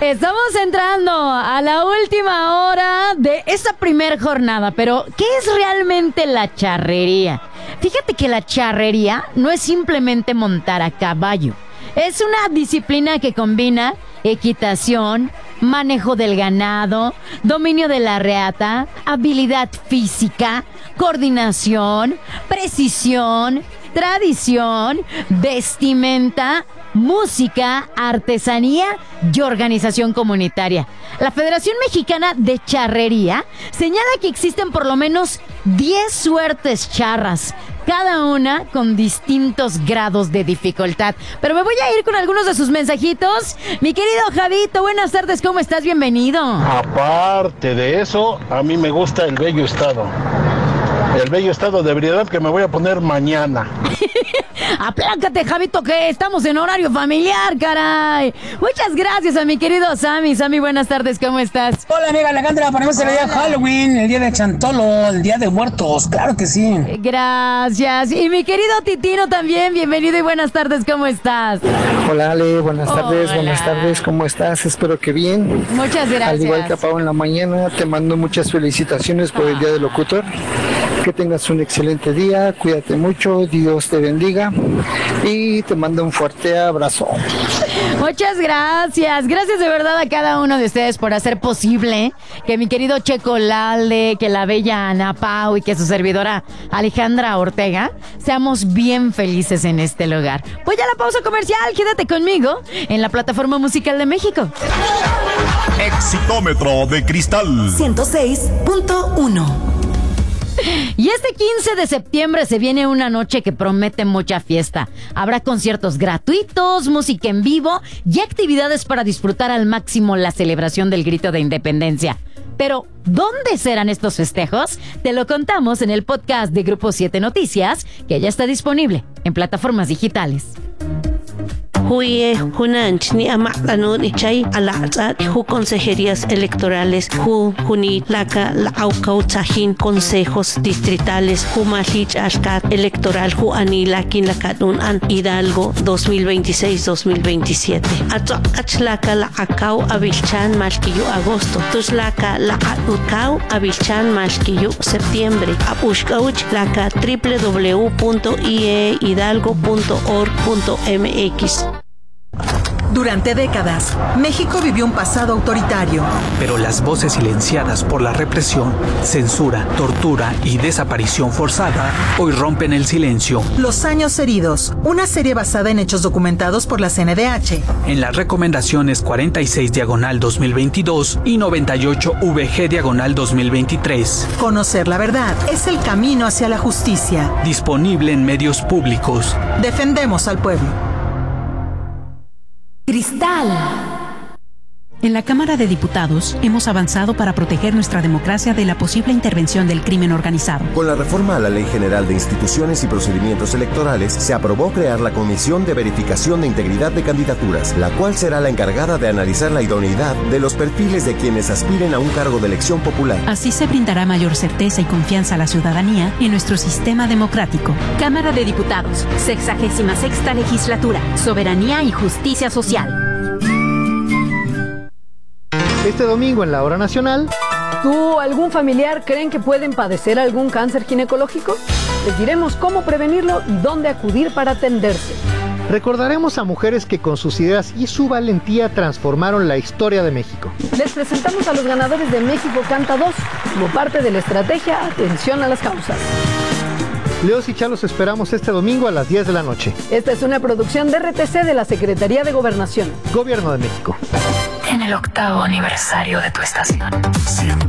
Estamos entrando a la última hora de esta primer jornada, pero ¿qué es realmente la charrería? Fíjate que la charrería no es simplemente montar a caballo. Es una disciplina que combina equitación, manejo del ganado, dominio de la reata, habilidad física, coordinación, precisión, tradición, vestimenta, música, artesanía y organización comunitaria. La Federación Mexicana de Charrería señala que existen por lo menos 10 suertes charras, cada una con distintos grados de dificultad. Pero me voy a ir con algunos de sus mensajitos. Mi querido Javito, buenas tardes, ¿cómo estás? Bienvenido. Aparte de eso, a mí me gusta el bello estado. El bello estado de ebriedad que me voy a poner mañana. Aplácate, Javito, que estamos en horario familiar, caray. Muchas gracias a mi querido Sammy. Sammy, buenas tardes, ¿cómo estás? Hola, amiga Alejandra, ponemos el día de Halloween, el día de Chantolo, el día de muertos, claro que sí. Gracias. Y mi querido Titino también, bienvenido y buenas tardes, ¿cómo estás? Hola, Ale, buenas tardes, ¿cómo estás? Espero que bien. Muchas gracias. Al igual que a Pau en la mañana, te mando muchas felicitaciones por el Día del Locutor. Que tengas un excelente día, cuídate mucho, Dios te bendiga y te mando un fuerte abrazo. Muchas gracias, gracias de verdad a cada uno de ustedes por hacer posible que mi querido Checo Lalde, que la bella Ana Pau y que su servidora Alejandra Ortega seamos bien felices en este lugar. Voy a la pausa comercial, quédate conmigo en la Plataforma Musical de México. Exitómetro de Cristal 106.1. Y este 15 de septiembre se viene una noche que promete mucha fiesta. Habrá conciertos gratuitos, música en vivo y actividades para disfrutar al máximo la celebración del grito de independencia. Pero, ¿dónde serán estos festejos? Te lo contamos en el podcast de Grupo 7 Noticias, que ya está disponible en plataformas digitales. Huye, Hunanch, ni Amatlano, ni Chay, Alatzat, consejerías electorales, Juni, Laca, la Aucau, Tajín, consejos distritales, Humalich, Ashkat, electoral, Juani, Lakin, Lacadun, An, Hidalgo, 2026-2027. Atzocachlaca, la Acau, Avilchan, Mashquillo, agosto. Tuslaca, la Aducau, Avilchan, Mashquillo, septiembre. Apushcauch, Laca, www.iehidalgo.org.mx. Durante décadas, México vivió un pasado autoritario. Pero las voces silenciadas por la represión, censura, tortura y desaparición forzada hoy rompen el silencio. Los años heridos, una serie basada en hechos documentados por la CNDH. En las recomendaciones 46/2022 y 98/VG/2023. Conocer la verdad es el camino hacia la justicia. Disponible en medios públicos. Defendemos al pueblo. Cristal. En la Cámara de Diputados hemos avanzado para proteger nuestra democracia de la posible intervención del crimen organizado. Con la reforma a la Ley General de Instituciones y Procedimientos Electorales, se aprobó crear la Comisión de Verificación de Integridad de Candidaturas, la cual será la encargada de analizar la idoneidad de los perfiles de quienes aspiren a un cargo de elección popular. Así se brindará mayor certeza y confianza a la ciudadanía en nuestro sistema democrático. Cámara de Diputados, 66ª Legislatura, Soberanía y Justicia Social. Este domingo en la Hora Nacional. ¿Tú o algún familiar creen que pueden padecer algún cáncer ginecológico? Les diremos cómo prevenirlo y dónde acudir para atenderse. Recordaremos a mujeres que con sus ideas y su valentía transformaron la historia de México. Les presentamos a los ganadores de México Canta 2 como parte de la estrategia Atención a las Causas. Leos y Chalos esperamos este domingo a las 10 de la noche. Esta es una producción de RTC de la Secretaría de Gobernación. Gobierno de México. En el 8º aniversario de tu estación.